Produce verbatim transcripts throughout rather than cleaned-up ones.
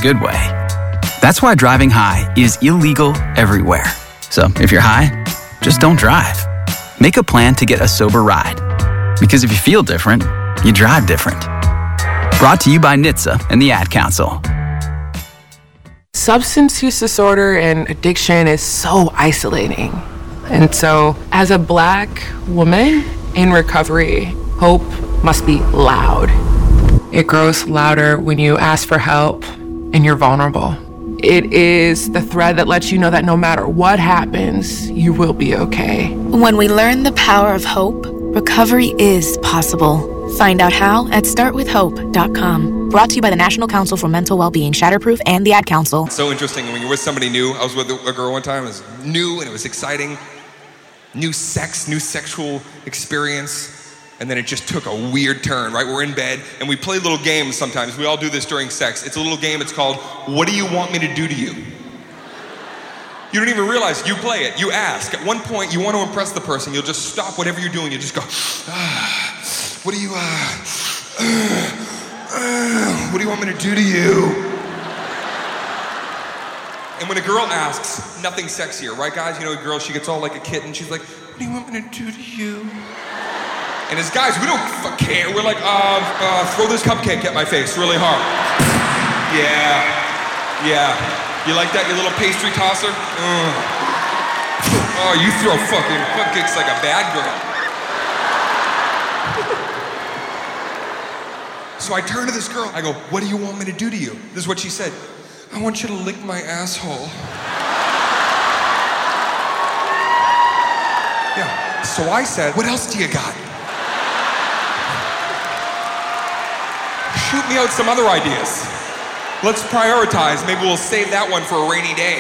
good way. That's why driving high is illegal everywhere. So if you're high, just don't drive. Make a plan to get a sober ride. Because if you feel different, you drive different. Brought to you by N H T S A and the Ad Council. Substance use disorder and addiction is so isolating. And so, as a Black woman in recovery, hope must be loud. It grows louder when you ask for help and you're vulnerable. It is the thread that lets you know that no matter what happens, you will be okay. When we learn the power of hope, recovery is possible. Find out how at start with hope dot com. Brought to you by the National Council for Mental Wellbeing, Shatterproof, and the Ad Council. So interesting when you're with somebody new. I was with a girl one time, it was new and it was exciting. New sex, new sexual experience. And then it just took a weird turn, right? We're in bed and we play little games sometimes. We all do this during sex. It's a little game, it's called, what do you want me to do to you? You don't even realize you play it, you ask. At one point, you want to impress the person, you'll just stop whatever you're doing, you just go, ah, what do you, uh, uh, uh, what do you want me to do to you? And when a girl asks, nothing sexier, right guys? You know a girl, she gets all like a kitten, she's like, what do you want me to do to you? And as guys, we don't f- care. We're like, uh, uh, throw this cupcake at my face really hard. Yeah, yeah. You like that, you little pastry tosser? Mm. Oh, you throw fucking cupcakes like a bad girl. So I turn to this girl, I go, what do you want me to do to you? This is what she said. I want you to lick my asshole. Yeah, so I said, what else do you got? Shoot me out some other ideas. Let's prioritize. Maybe we'll save that one for a rainy day.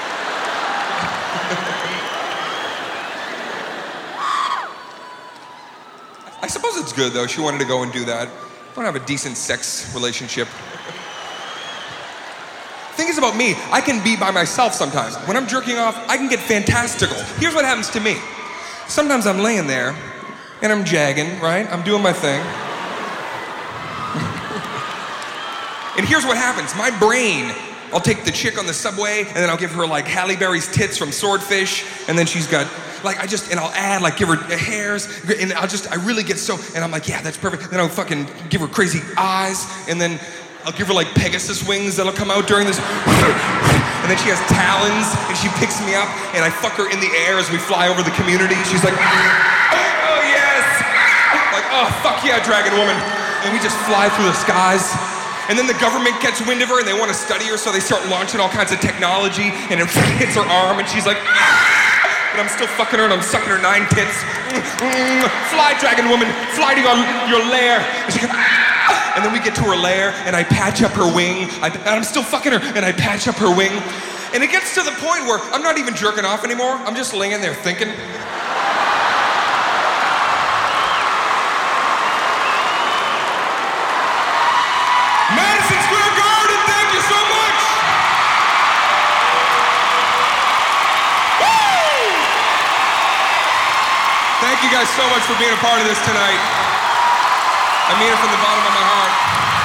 I suppose it's good though. She wanted to go and do that. I want to have a decent sex relationship. Thing is about me, I can be by myself sometimes. When I'm jerking off, I can get fantastical. Here's what happens to me. Sometimes I'm laying there and I'm jagging, right? I'm doing my thing. And here's what happens, my brain, I'll take the chick on the subway and then I'll give her like Halle Berry's tits from Swordfish and then she's got, like I just, and I'll add like, give her hairs and I'll just, I really get so, and I'm like, yeah, that's perfect. Then I'll fucking give her crazy eyes and then I'll give her like Pegasus wings that'll come out during this. And then she has talons and she picks me up and I fuck her in the air as we fly over the community. She's like, oh yes. Like, oh, fuck yeah, Dragon Woman. And we just fly through the skies. And then the government gets wind of her and they want to study her, so they start launching all kinds of technology and it hits her arm and she's like, ah! And I'm still fucking her and I'm sucking her nine tits. Fly, Dragon Woman, fly to your, your lair. And, she goes, ah! And then we get to her lair and I patch up her wing. I, and I'm still fucking her and I patch up her wing. And it gets to the point where I'm not even jerking off anymore. I'm just laying there thinking. Madison Square Garden, thank you so much! Woo! Thank you guys so much for being a part of this tonight. I mean it from the bottom of my heart.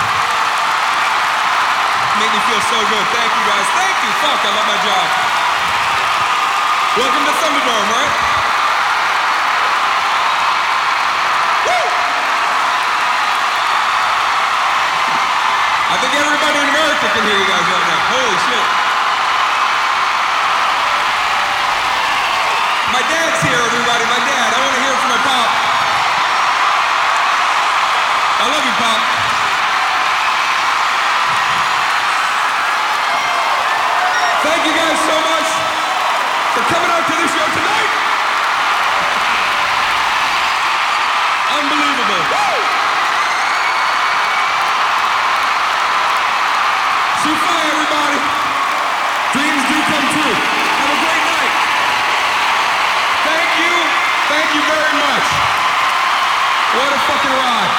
It made me feel so good. Thank you guys. Thank you. Fuck, I love my job. Welcome to Thunderdome, right? I think everybody in America can hear you guys right now. Holy shit. My dad's here, everybody. My dad. I want to hear from my pop. I love you, Pop. Thank you guys so much for coming out to this show tonight. Unbelievable. Woo! Sufai, everybody. Dreams do come true. Have a great night. Thank you. Thank you very much. What a fucking ride.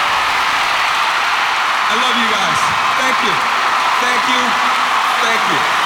I love you guys. Thank you. Thank you. Thank you.